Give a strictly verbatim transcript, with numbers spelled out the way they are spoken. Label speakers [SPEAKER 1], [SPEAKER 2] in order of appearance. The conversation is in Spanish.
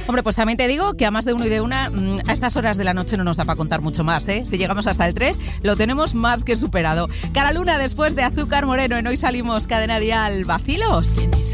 [SPEAKER 1] Hombre, pues también te digo que a más de uno y de una, a estas horas de la noche no nos da para contar mucho más, ¿eh? Si llegamos hasta el tres, lo tenemos más que superado. Cara Luna, después de Azúcar Moreno, en Hoy Salimos, Cadena Dial, vacilos.